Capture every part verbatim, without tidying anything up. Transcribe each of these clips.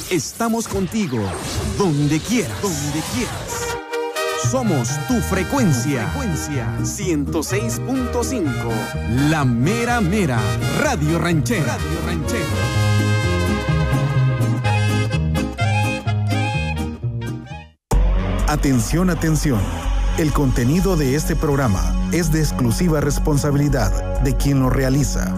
Estamos contigo, donde quieras, donde quieras. Somos tu frecuencia, tu frecuencia ciento seis punto cinco. La mera mera, Radio Ranchera. Radio Ranchera. Atención, atención. El contenido de este programa es de exclusiva responsabilidad de quien lo realiza.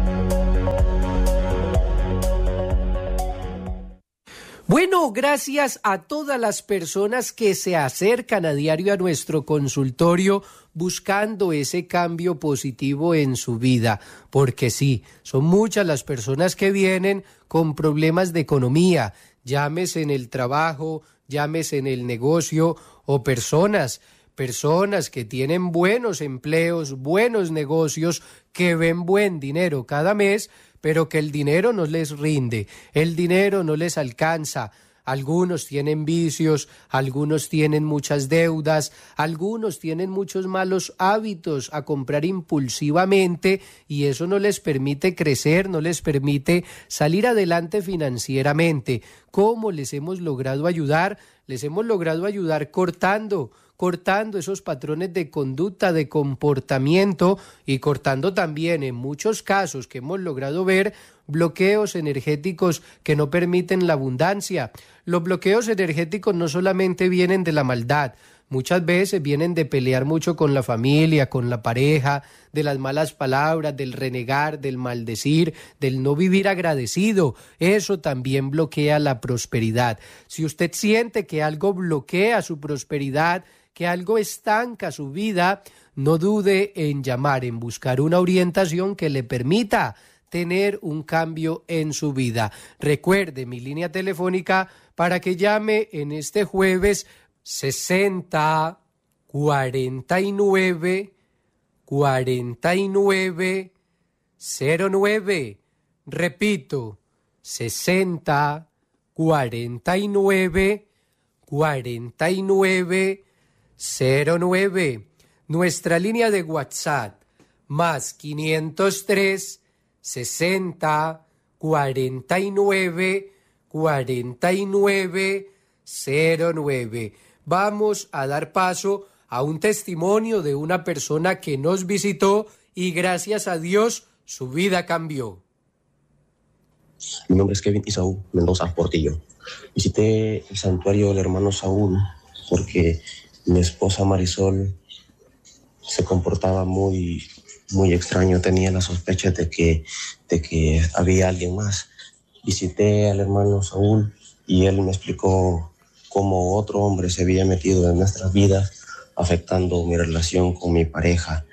Bueno, gracias a todas las personas que se acercan a diario a nuestro consultorio buscando ese cambio positivo en su vida, porque sí, son muchas las personas que vienen con problemas de economía, llámese en el trabajo, llámese en el negocio o personas, personas que tienen buenos empleos, buenos negocios, que ven buen dinero cada mes, pero que el dinero no les rinde, el dinero no les alcanza. Algunos tienen vicios, algunos tienen muchas deudas, algunos tienen muchos malos hábitos a comprar impulsivamente y eso no les permite crecer, no les permite salir adelante financieramente. ¿Cómo les hemos logrado ayudar? Les hemos logrado ayudar cortando, cortando esos patrones de conducta, de comportamiento y cortando también en muchos casos que hemos logrado ver bloqueos energéticos que no permiten la abundancia. Los bloqueos energéticos no solamente vienen de la maldad, muchas veces vienen de pelear mucho con la familia, con la pareja, de las malas palabras, del renegar, del maldecir, del no vivir agradecido. Eso también bloquea la prosperidad. Si usted siente que algo bloquea su prosperidad, que algo estanca su vida, no dude en llamar, en buscar una orientación que le permita tener un cambio en su vida. Recuerde mi línea telefónica para que llame en este jueves sesenta, cuarenta y nueve, cuarenta y nueve, cero nueve. Repito, sesenta, cuarenta y nueve, cuarenta y nueve, cero nueve. Nuestra línea de WhatsApp, más quinientos tres, sesenta, cuarenta y nueve, cuarenta y nueve, cero nueve. Vamos a dar paso a un testimonio de una persona que nos visitó y gracias a Dios su vida cambió. Mi nombre es Kevin Isaú Mendoza Portillo. Visité el santuario del hermano Saúl porque mi esposa Marisol se comportaba muy, muy extraño. Tenía la sospecha de que, de que había alguien más. Visité al hermano Saúl y él me explicó cómo otro hombre se había metido en nuestras vidas, afectando mi relación con mi pareja.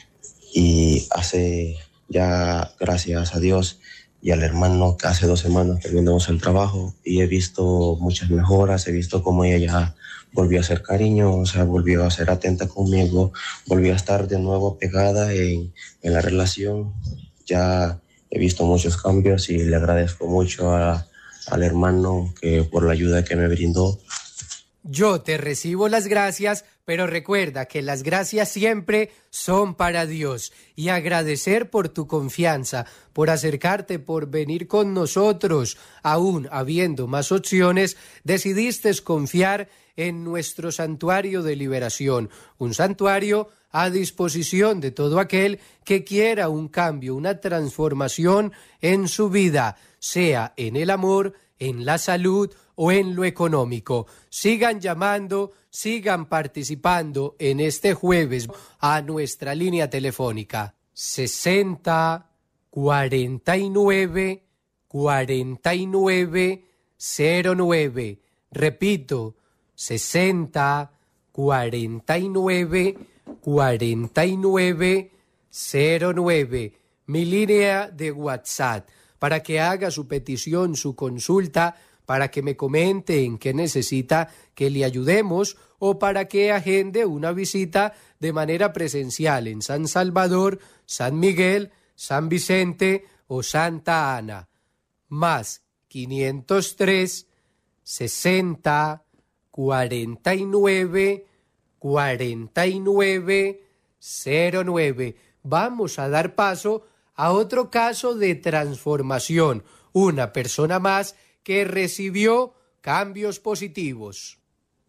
Y hace ya, gracias a Dios y al hermano, que hace dos semanas terminamos el trabajo y he visto muchas mejoras. He visto cómo ella ya volvió a ser cariñosa, volvió a ser atenta conmigo, volvió a estar de nuevo pegada en, en la relación. Ya he visto muchos cambios y le agradezco mucho a, al hermano que por la ayuda que me brindó. Yo te recibo las gracias, pero recuerda que las gracias siempre son para Dios. Y agradecer por tu confianza, por acercarte, por venir con nosotros. Aún habiendo más opciones, decidiste confiar en nuestro santuario de liberación. Un santuario a disposición de todo aquel que quiera un cambio, una transformación en su vida, sea en el amor, en la salud o en lo económico. Sigan llamando, sigan participando en este jueves a nuestra línea telefónica sesenta, cuarenta y nueve, cuarenta y nueve, cero nueve. Repito, sesenta, cuarenta y nueve, cuarenta y nueve, cero nueve. Mi línea de WhatsApp para que haga su petición, su consulta, para que me comente en qué necesita que le ayudemos o para que agende una visita de manera presencial en San Salvador, San Miguel, San Vicente o Santa Ana. Más quinientos tres, sesenta, cuarenta y nueve, cuarenta y nueve, cero nueve. Vamos a dar paso a otro caso de transformación. Una persona más que recibió cambios positivos.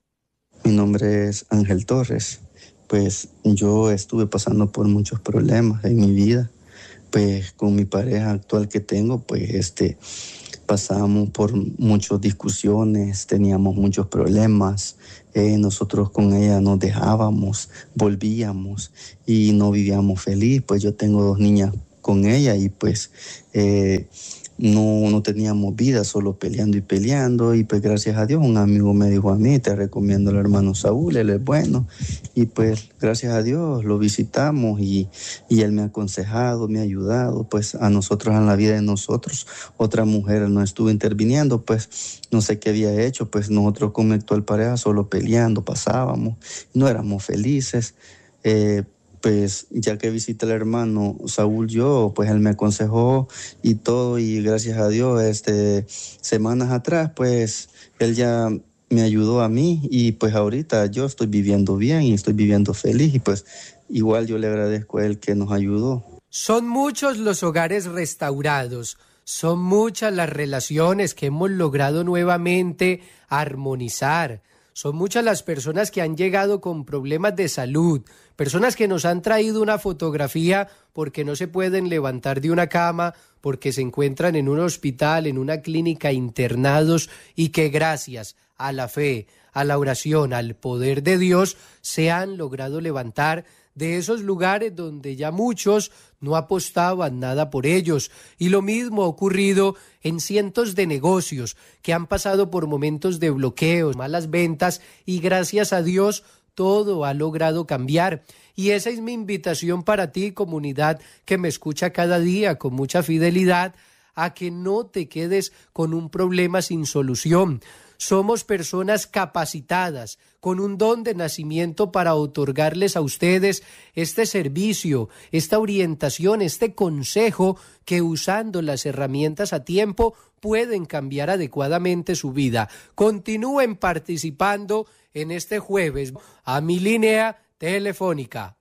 Mi nombre es Ángel Torres. Pues yo estuve pasando por muchos problemas en mi vida. Pues con mi pareja actual que tengo, pues este, pasamos por muchas discusiones, teníamos muchos problemas. Eh, nosotros con ella nos dejábamos, volvíamos y no vivíamos feliz. Pues yo tengo dos niñas con ella y pues eh, no, no teníamos vida, solo peleando y peleando. Y pues gracias a Dios un amigo me dijo a mí, te recomiendo al hermano Saúl, él es bueno. Y pues gracias a Dios lo visitamos y, y él me ha aconsejado, me ha ayudado. Pues a nosotros, en la vida de nosotros, otra mujer no estuvo interviniendo, pues no sé qué había hecho. Pues nosotros con mi actual pareja solo peleando pasábamos, no éramos felices. Eh, Pues ya que visité al hermano Saúl yo, pues él me aconsejó y todo, y gracias a Dios, este, semanas atrás, pues él ya me ayudó a mí y pues ahorita yo estoy viviendo bien y estoy viviendo feliz y pues igual yo le agradezco a él que nos ayudó. Son muchos los hogares restaurados, son muchas las relaciones que hemos logrado nuevamente armonizar. Son muchas las personas que han llegado con problemas de salud, personas que nos han traído una fotografía porque no se pueden levantar de una cama, porque se encuentran en un hospital, en una clínica internados y que gracias a la fe, a la oración, al poder de Dios, se han logrado levantar de esos lugares donde ya muchos no apostaban nada por ellos. Y lo mismo ha ocurrido en cientos de negocios que han pasado por momentos de bloqueos, malas ventas, y gracias a Dios todo ha logrado cambiar. Y esa es mi invitación para ti, comunidad que me escucha cada día con mucha fidelidad, a que no te quedes con un problema sin solución. Somos personas capacitadas, con un don de nacimiento para otorgarles a ustedes este servicio, esta orientación, este consejo que usando las herramientas a tiempo pueden cambiar adecuadamente su vida. Continúen participando en este jueves a mi línea telefónica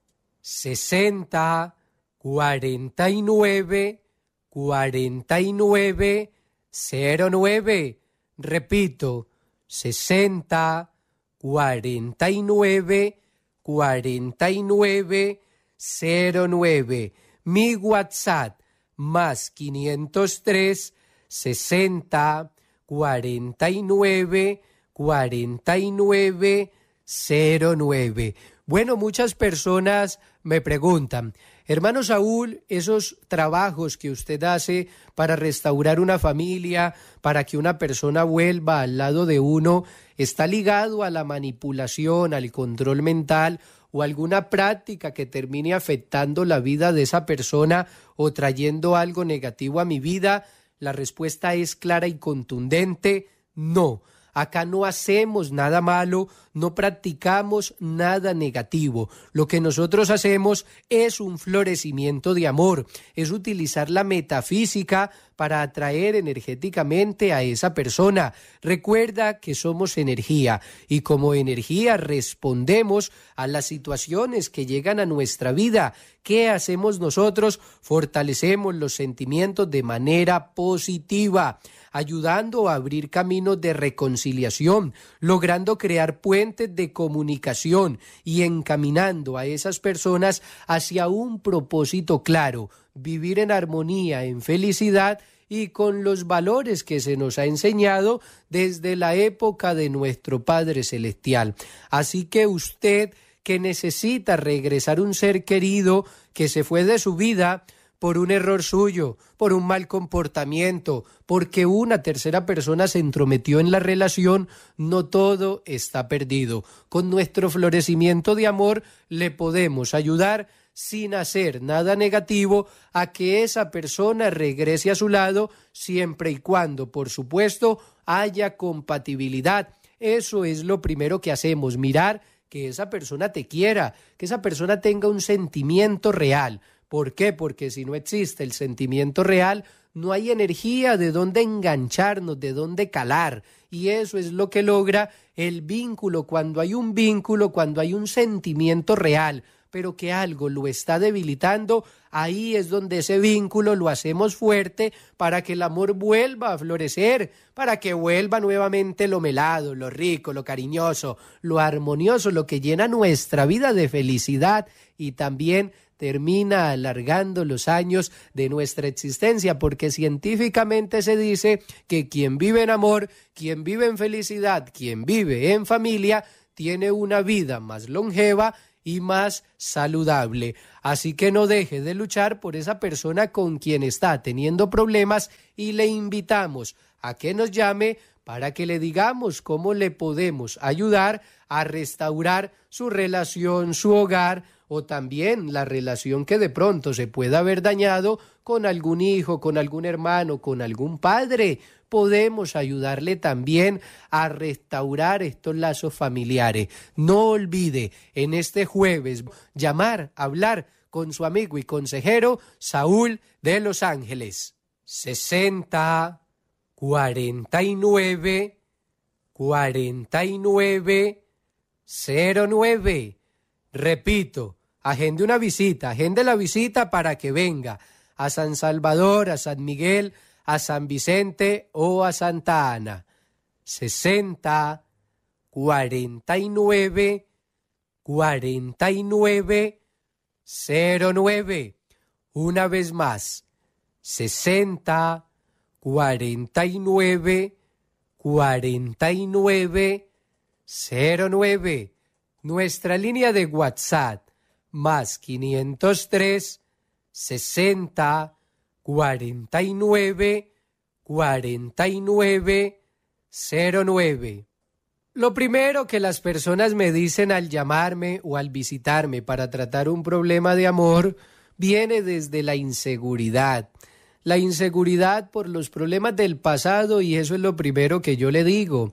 sesenta cuarenta y nueve cuarenta y nueve cero nueve. Repito, sesenta cuarenta y nueve cuarenta y nueve cero nueve. Mi WhatsApp más quinientos tres sesenta cuarenta y nueve cuarenta y nueve cero nueve. Bueno, muchas personas me preguntan, hermano Saúl, esos trabajos que usted hace para restaurar una familia, para que una persona vuelva al lado de uno, ¿está ligado a la manipulación, al control mental o alguna práctica que termine afectando la vida de esa persona o trayendo algo negativo a mi vida? La respuesta es clara y contundente: no. Acá no hacemos nada malo, no practicamos nada negativo. Lo que nosotros hacemos es un florecimiento de amor, es utilizar la metafísica para atraer energéticamente a esa persona. Recuerda que somos energía y como energía respondemos a las situaciones que llegan a nuestra vida. ¿Qué hacemos nosotros? Fortalecemos los sentimientos de manera positiva, ayudando a abrir caminos de reconciliación, logrando crear puentes de comunicación y encaminando a esas personas hacia un propósito claro: vivir en armonía, en felicidad y con los valores que se nos ha enseñado desde la época de nuestro Padre Celestial. Así que usted, que necesita regresar un ser querido que se fue de su vida por un error suyo, por un mal comportamiento, porque una tercera persona se entrometió en la relación, no todo está perdido. Con nuestro florecimiento de amor le podemos ayudar sin hacer nada negativo a que esa persona regrese a su lado, siempre y cuando, por supuesto, haya compatibilidad. Eso es lo primero que hacemos, mirar que esa persona te quiera, que esa persona tenga un sentimiento real. ¿Por qué? Porque si no existe el sentimiento real, no hay energía de dónde engancharnos, de dónde calar. Y eso es lo que logra el vínculo, cuando hay un vínculo, cuando hay un sentimiento real. pero que algo lo está debilitando, ahí es donde ese vínculo lo hacemos fuerte para que el amor vuelva a florecer, para que vuelva nuevamente lo melado, lo rico, lo cariñoso, lo armonioso, lo que llena nuestra vida de felicidad y también termina alargando los años de nuestra existencia, porque científicamente se dice que quien vive en amor, quien vive en felicidad, quien vive en familia, tiene una vida más longeva y más saludable. Así que no deje de luchar por esa persona con quien está teniendo problemas y le invitamos a que nos llame para que le digamos cómo le podemos ayudar a restaurar su relación, su hogar, o también la relación que de pronto se pueda haber dañado con algún hijo, con algún hermano, con algún padre. Podemos ayudarle también a restaurar estos lazos familiares. No olvide en este jueves llamar, hablar con su amigo y consejero Saúl de Los Ángeles. sesenta, cuarenta y nueve, cuarenta y nueve, cero nueve. Repito, agende una visita, agende la visita para que venga a San Salvador, a San Miguel, a San Vicente o a Santa Ana. sesenta, cuarenta y nueve, cuarenta y nueve, cero nueve. Una vez más, sesenta, cuarenta y nueve, cuarenta y nueve, cero nueve. Nuestra línea de WhatsApp, más quinientos tres, sesenta, cuarenta y nueve, cuarenta y nueve, cero nueve. Lo primero que las personas me dicen al llamarme o al visitarme para tratar un problema de amor viene desde la inseguridad. La inseguridad por los problemas del pasado, y eso es lo primero que yo le digo.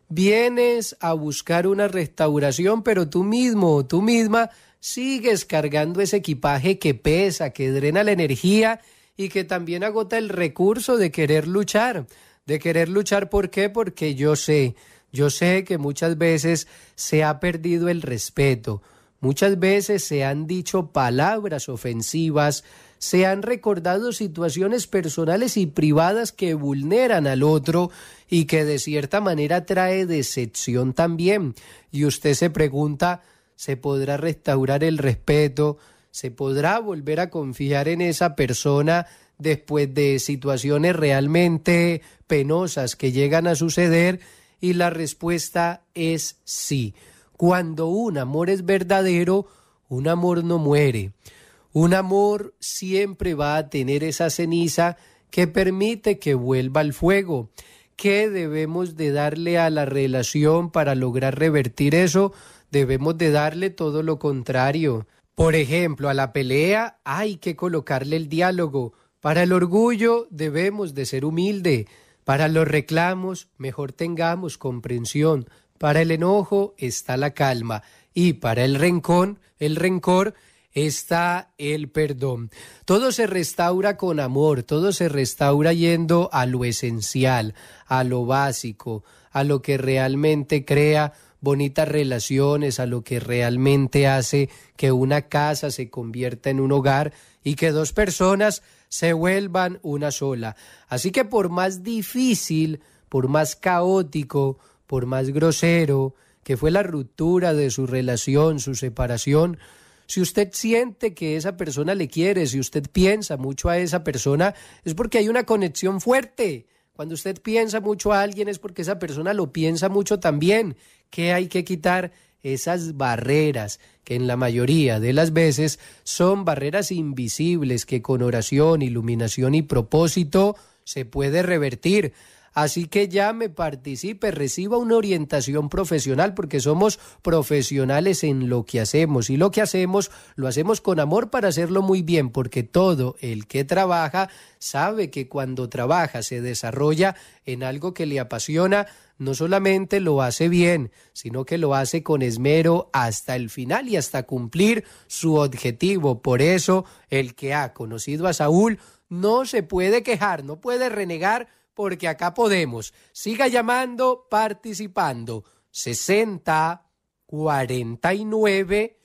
Vienes a buscar una restauración, pero tú mismo o tú misma sigues cargando ese equipaje que pesa, que drena la energía y que también agota el recurso de querer luchar. De querer luchar, ¿por qué? Porque yo sé, yo sé que muchas veces se ha perdido el respeto, muchas veces se han dicho palabras ofensivas, se han recordado situaciones personales y privadas que vulneran al otro y que de cierta manera trae decepción también. Y usted se pregunta, ¿se podrá restaurar el respeto? ¿Se podrá volver a confiar en esa persona después de situaciones realmente penosas que llegan a suceder? Y la respuesta es sí. Cuando un amor es verdadero, un amor no muere. Un amor siempre va a tener esa ceniza que permite que vuelva al fuego. ¿Qué debemos de darle a la relación para lograr revertir eso? Debemos de darle todo lo contrario. Por ejemplo, a la pelea hay que colocarle el diálogo. Para el orgullo debemos de ser humilde. Para los reclamos, mejor tengamos comprensión. Para el enojo está la calma. Y para el rencor, el rencor está el perdón. Todo se restaura con amor, todo se restaura yendo a lo esencial, a lo básico, a lo que realmente crea bonitas relaciones, a lo que realmente hace que una casa se convierta en un hogar y que dos personas se vuelvan una sola. Así que por más difícil, por más caótico, por más grosero que fue la ruptura de su relación, su separación, si usted siente que esa persona le quiere, si usted piensa mucho a esa persona, es porque hay una conexión fuerte. Cuando usted piensa mucho a alguien es porque esa persona lo piensa mucho también. ¿Qué hay que quitar? Esas barreras que en la mayoría de las veces son barreras invisibles que con oración, iluminación y propósito se puede revertir. Así que llame, participe, reciba una orientación profesional porque somos profesionales en lo que hacemos y lo que hacemos lo hacemos con amor para hacerlo muy bien, porque todo el que trabaja sabe que cuando trabaja se desarrolla en algo que le apasiona, no solamente lo hace bien, sino que lo hace con esmero hasta el final y hasta cumplir su objetivo. Por eso el que ha conocido a Saúl no se puede quejar, no puede renegar, porque acá podemos. Siga llamando, participando. sesenta, cuarenta y nueve,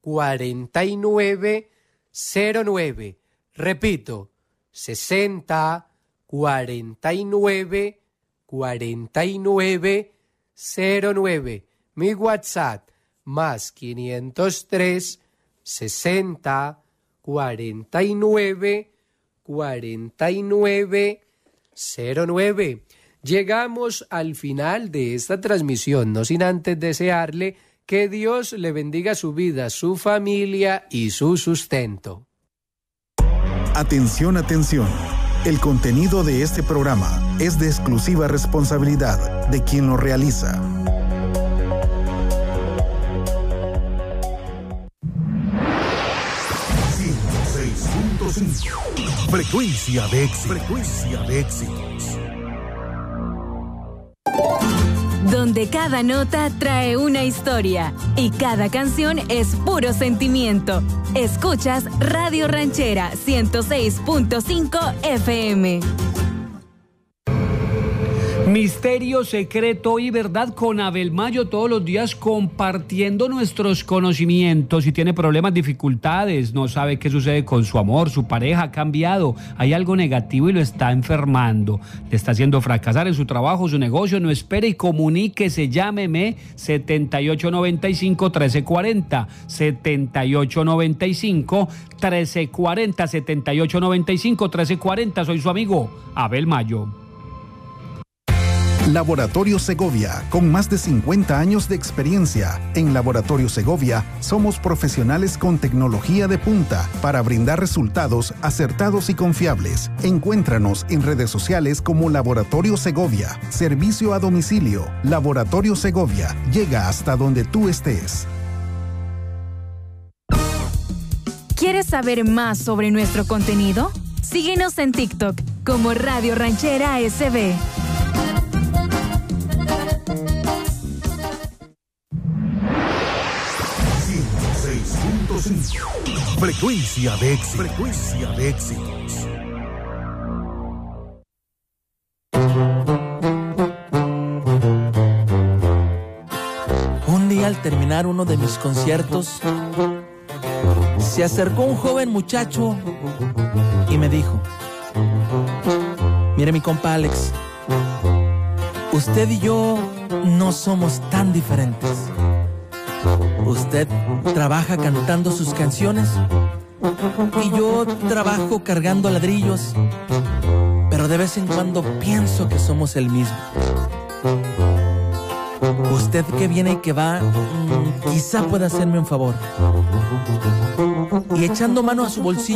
cuarenta y nueve cero nueve. Repito, sesenta cuarenta y nueve cuarenta y nueve cero nueve. Mi WhatsApp más quinientos tres sesenta cuarenta y nueve cuarenta y nueve cero nueve. Llegamos al final de esta transmisión, no sin antes desearle que Dios le bendiga su vida, su familia y su sustento. Atención, atención. El contenido de este programa es de exclusiva responsabilidad de quien lo realiza. ciento seis punto cinco. Frecuencia de éxitos. Frecuencia de éxitos. Donde cada nota trae una historia y cada canción es puro sentimiento. Escuchas Radio Ranchera ciento seis punto cinco F M. Misterio, secreto y verdad con Abel Mayo, todos los días compartiendo nuestros conocimientos. Si tiene problemas, dificultades, no sabe qué sucede con su amor, su pareja ha cambiado, hay algo negativo y lo está enfermando, le está haciendo fracasar en su trabajo, su negocio, no espere y comuníquese, llámeme setenta y ocho noventa y cinco trece cuarenta, setenta y ocho noventa y cinco trece cuarenta, setenta y ocho noventa y cinco trece cuarenta. Soy su amigo Abel Mayo. Laboratorio Segovia, con más de cincuenta años de experiencia. En Laboratorio Segovia somos profesionales con tecnología de punta para brindar resultados acertados y confiables. Encuéntranos en redes sociales como Laboratorio Segovia. Servicio a domicilio. Laboratorio Segovia llega hasta donde tú estés. ¿Quieres saber más sobre nuestro contenido? Síguenos en TikTok como Radio Ranchera S B. Frecuencia de éxitos. Frecuencia de éxitos. Un día al terminar uno de mis conciertos, se acercó un joven muchacho y me dijo: mire, mi compa Alex, usted y yo no somos tan diferentes. Usted trabaja cantando sus canciones y yo trabajo cargando ladrillos, pero de vez en cuando pienso que somos el mismo. Usted que viene y que va, quizá pueda hacerme un favor. Y echando mano a su bolsillo,